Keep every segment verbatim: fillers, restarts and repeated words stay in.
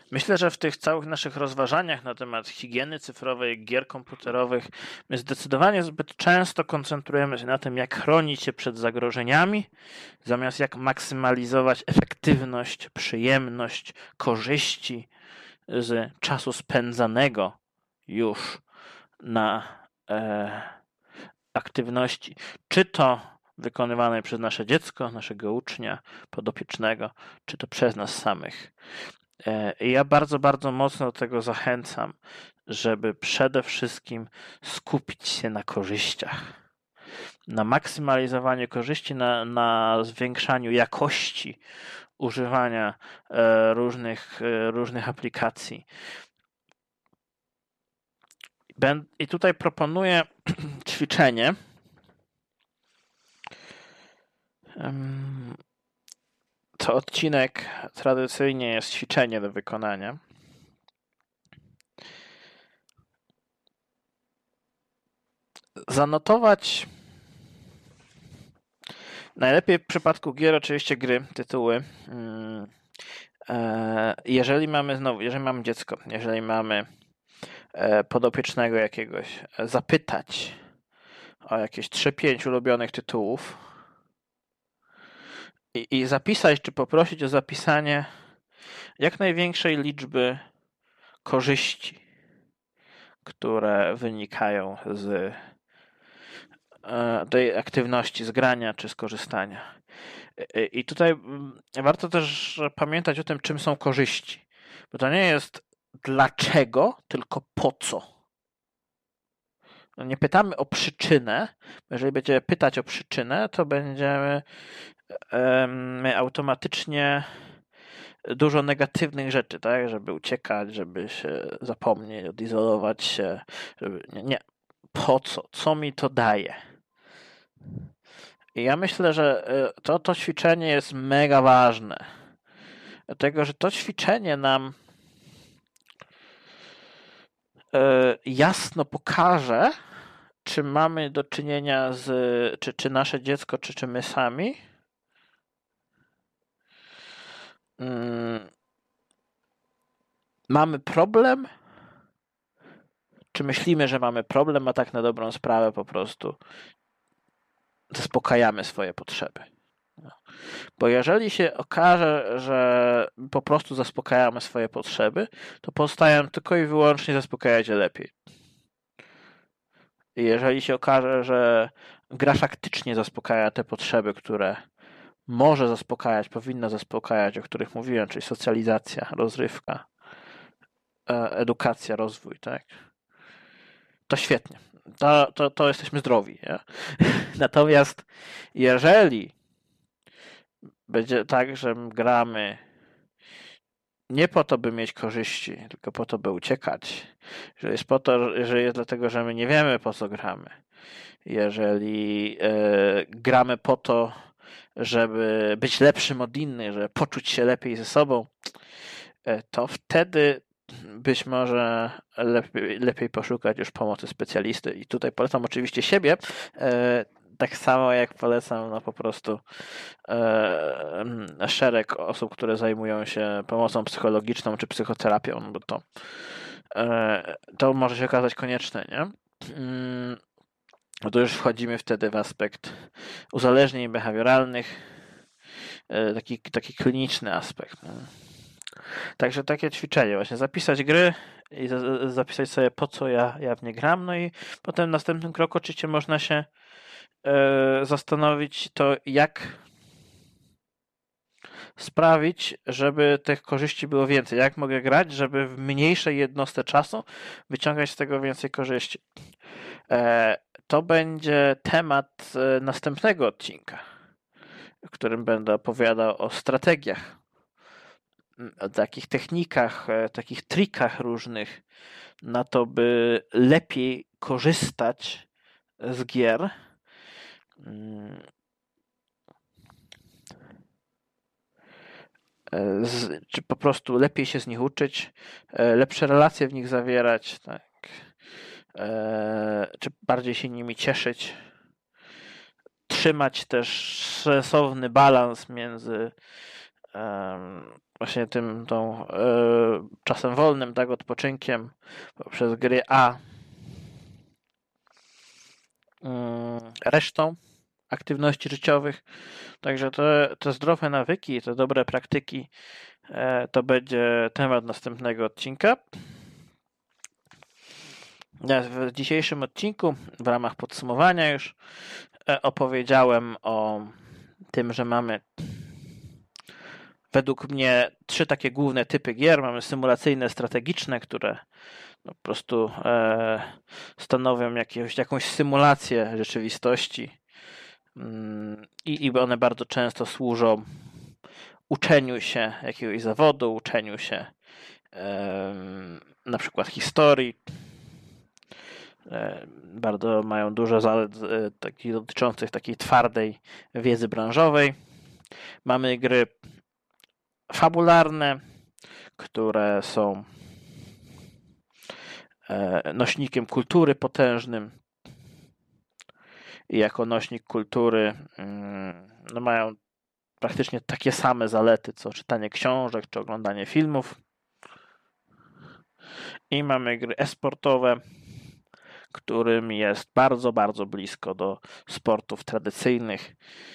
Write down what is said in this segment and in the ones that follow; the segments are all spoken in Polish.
Myślę, że w tych całych naszych rozważaniach na temat higieny cyfrowej, gier komputerowych, my zdecydowanie zbyt często koncentrujemy się na tym, jak chronić się przed zagrożeniami, zamiast jak maksymalizować efektywność, przyjemność, korzyści z czasu spędzanego już na e, aktywności, czy to wykonywanej przez nasze dziecko, naszego ucznia, podopiecznego, czy to przez nas samych. I ja bardzo, bardzo mocno do tego zachęcam, żeby przede wszystkim skupić się na korzyściach, na maksymalizowaniu korzyści, na, na zwiększaniu jakości używania e, różnych, e, różnych aplikacji. I tutaj proponuję ćwiczenie. To odcinek tradycyjnie jest ćwiczenie do wykonania. Zanotować, najlepiej w przypadku gier oczywiście gry, tytuły. Jeżeli mamy znowu, jeżeli mamy dziecko, jeżeli mamy podopiecznego jakiegoś, zapytać o jakieś trzy pięć ulubionych tytułów i, i zapisać, czy poprosić o zapisanie jak największej liczby korzyści, które wynikają z tej aktywności, z grania czy skorzystania. I tutaj warto też pamiętać o tym, czym są korzyści. Bo to nie jest dlaczego, tylko po co. Nie pytamy o przyczynę. Jeżeli będziemy pytać o przyczynę, to będziemy um, automatycznie dużo negatywnych rzeczy, tak? Żeby uciekać, żeby się zapomnieć, odizolować się. Żeby... Nie, nie. Po co? Co mi to daje? I ja myślę, że to, to ćwiczenie jest mega ważne. Dlatego, że to ćwiczenie nam jasno pokaże, czy mamy do czynienia z, czy, czy nasze dziecko, czy, czy my sami hmm, mamy problem, czy myślimy, że mamy problem, a tak na dobrą sprawę po prostu zaspokajamy swoje potrzeby. Bo jeżeli się okaże, że po prostu zaspokajamy swoje potrzeby, to pozostaje tylko i wyłącznie zaspokajać je lepiej. I jeżeli się okaże, że gra faktycznie zaspokaja te potrzeby, które może zaspokajać, powinna zaspokajać, o których mówiłem, czyli socjalizacja, rozrywka, edukacja, rozwój, tak? To świetnie. To, to, to jesteśmy zdrowi. Nie? Natomiast jeżeli będzie tak, że gramy nie po to, by mieć korzyści, tylko po to, by uciekać, że jest po to, że jest dlatego, że my nie wiemy, po co gramy. Jeżeli e, gramy po to, żeby być lepszym od innych, żeby poczuć się lepiej ze sobą, e, to wtedy być może lepiej, lepiej poszukać już pomocy specjalisty. I tutaj polecam oczywiście siebie, e, tak samo jak polecam no po prostu e, szereg osób, które zajmują się pomocą psychologiczną czy psychoterapią, no bo to, e, to może się okazać konieczne, nie? No to już wchodzimy wtedy w aspekt uzależnień behawioralnych, e, taki, taki kliniczny aspekt. Nie? Także takie ćwiczenie, właśnie zapisać gry i za, zapisać sobie, po co ja, ja w nie gram, no i potem w następnym kroku oczywiście można się e, zastanowić to, jak sprawić, żeby tych korzyści było więcej. Jak mogę grać, żeby w mniejszej jednostce czasu wyciągać z tego więcej korzyści. E, to będzie temat e, następnego odcinka, w którym będę opowiadał o strategiach, o takich technikach, takich trikach różnych na to, by lepiej korzystać z gier. Z, czy po prostu lepiej się z nich uczyć, lepsze relacje w nich zawierać, tak? Czy bardziej się nimi cieszyć. Trzymać też sensowny balans między um, właśnie tym tą e, czasem wolnym, tak, odpoczynkiem poprzez gry, a mm, resztą aktywności życiowych. Także te, te zdrowe nawyki, te dobre praktyki e, to będzie temat następnego odcinka. W dzisiejszym odcinku, w ramach podsumowania już e, opowiedziałem o tym, że mamy według mnie trzy takie główne typy gier. Mamy symulacyjne, strategiczne, które no po prostu e, stanowią jakieś, jakąś symulację rzeczywistości mm, i, i one bardzo często służą uczeniu się jakiegoś zawodu, uczeniu się e, na przykład historii. E, bardzo mają dużo zalet e, takich dotyczących takiej twardej wiedzy branżowej. Mamy gry fabularne, które są nośnikiem kultury potężnym i jako nośnik kultury no mają praktycznie takie same zalety, co czytanie książek czy oglądanie filmów. I mamy gry e-sportowe, którym jest bardzo, bardzo blisko do sportów tradycyjnych.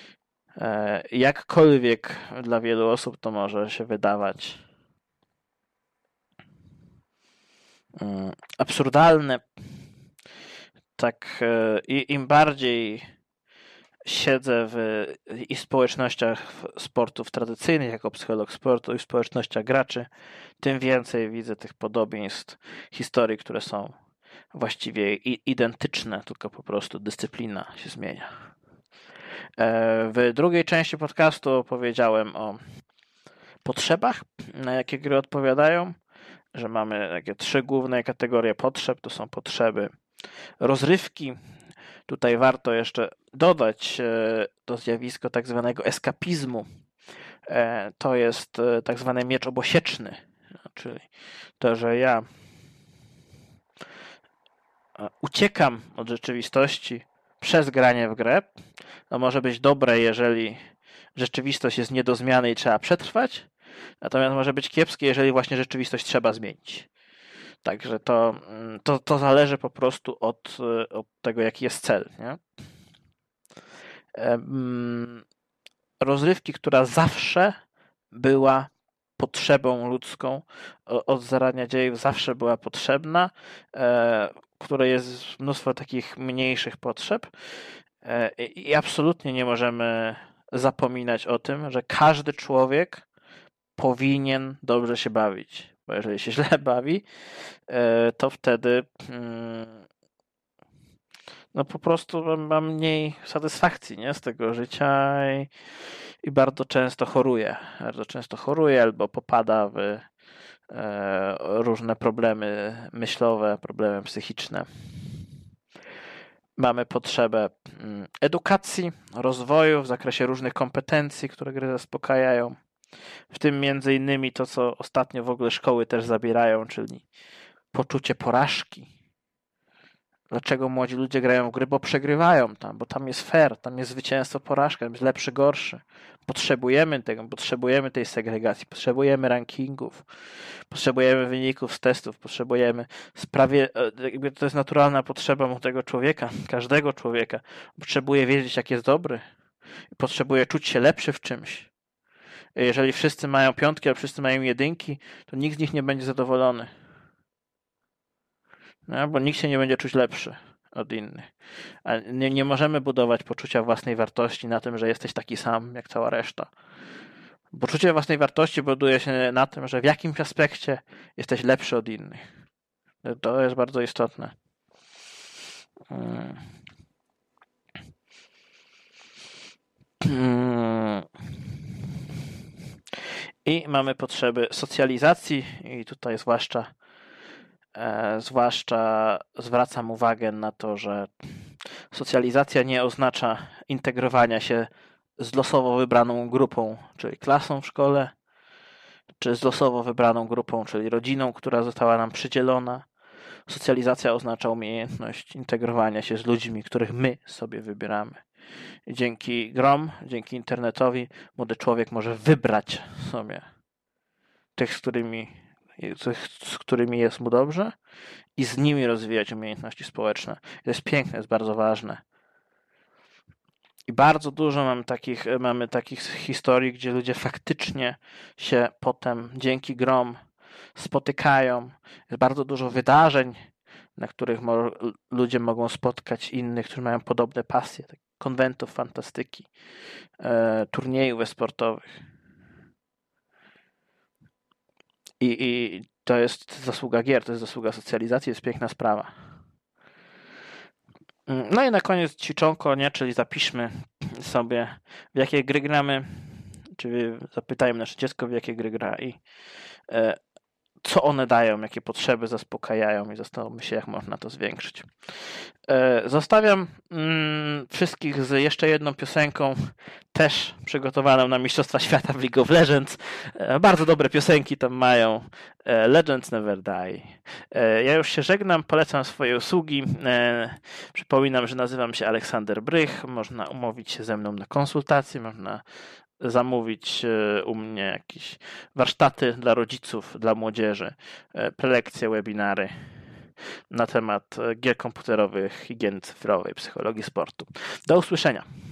Jakkolwiek dla wielu osób to może się wydawać absurdalne. Tak, i im bardziej siedzę w i społecznościach sportów tradycyjnych, jako psycholog sportu, i w społecznościach graczy, tym więcej widzę tych podobieństw historii, które są właściwie identyczne, tylko po prostu dyscyplina się zmienia. W drugiej części podcastu opowiedziałem o potrzebach, na jakie gry odpowiadają, że mamy takie trzy główne kategorie potrzeb. To są potrzeby rozrywki. Tutaj warto jeszcze dodać to zjawisko tak zwanego eskapizmu. To jest tak zwany miecz obosieczny, czyli to, że ja uciekam od rzeczywistości przez granie w grę. To może być dobre, jeżeli rzeczywistość jest nie do zmiany i trzeba przetrwać, natomiast może być kiepskie, jeżeli właśnie rzeczywistość trzeba zmienić. Także to, to, to zależy po prostu od, od tego, jaki jest cel. Nie? Rozrywki, która zawsze była potrzebą ludzką, od zarania dziejów zawsze była potrzebna, której jest mnóstwo takich mniejszych potrzeb i absolutnie nie możemy zapominać o tym, że każdy człowiek powinien dobrze się bawić. Bo jeżeli się źle bawi, to wtedy no po prostu ma mniej satysfakcji, nie, z tego życia i, i bardzo często choruje. Bardzo często choruje albo popada w e, różne problemy myślowe, problemy psychiczne. Mamy potrzebę edukacji, rozwoju w zakresie różnych kompetencji, które gry zaspokajają. W tym między innymi to, co ostatnio w ogóle szkoły też zabierają, czyli poczucie porażki. Dlaczego młodzi ludzie grają w gry? Bo przegrywają tam, bo tam jest fair, tam jest zwycięstwo, porażka, tam jest lepszy, gorszy. Potrzebujemy tego, potrzebujemy tej segregacji, potrzebujemy rankingów, potrzebujemy wyników z testów, potrzebujemy sprawie, jakby to jest naturalna potrzeba młodego człowieka, każdego człowieka. Potrzebuje wiedzieć, jak jest dobry, potrzebuje czuć się lepszy w czymś. Jeżeli wszyscy mają piątki, a wszyscy mają jedynki, to nikt z nich nie będzie zadowolony. No, bo nikt się nie będzie czuć lepszy od innych. A nie, nie możemy budować poczucia własnej wartości na tym, że jesteś taki sam jak cała reszta. Poczucie własnej wartości buduje się na tym, że w jakimś aspekcie jesteś lepszy od innych. To jest bardzo istotne. I mamy potrzeby socjalizacji i tutaj zwłaszcza E, zwłaszcza zwracam uwagę na to, że socjalizacja nie oznacza integrowania się z losowo wybraną grupą, czyli klasą w szkole, czy z losowo wybraną grupą, czyli rodziną, która została nam przydzielona. Socjalizacja oznacza umiejętność integrowania się z ludźmi, których my sobie wybieramy. I dzięki grom, dzięki internetowi młody człowiek może wybrać sobie tych, z którymi, tych, z którymi jest mu dobrze i z nimi rozwijać umiejętności społeczne. To jest piękne, jest bardzo ważne. I bardzo dużo mamy takich, mamy takich historii, gdzie ludzie faktycznie się potem dzięki grom spotykają. Jest bardzo dużo wydarzeń, na których mo- ludzie mogą spotkać innych, którzy mają podobne pasje. Tak, konwentów fantastyki, e, turniejów sportowych. I, I to jest zasługa gier, to jest zasługa socjalizacji, jest piękna sprawa. No i na koniec ćwiczonko, nie? Czyli zapiszmy sobie, w jakie gry gramy, czyli zapytajmy nasze dziecko, w jakie gry gra i e, co one dają, jakie potrzeby zaspokajają i zastanówmy się, jak można to zwiększyć. E, zostawiam mm, wszystkich z jeszcze jedną piosenką, też przygotowaną na Mistrzostwa Świata w League of Legends. E, bardzo dobre piosenki tam mają. E, Legends Never Die. E, ja już się żegnam, polecam swoje usługi. E, przypominam, że nazywam się Aleksander Brych. Można umówić się ze mną na konsultację, można zamówić u mnie jakieś warsztaty dla rodziców, dla młodzieży, prelekcje, webinary na temat gier komputerowych, higieny cyfrowej, psychologii sportu. Do usłyszenia.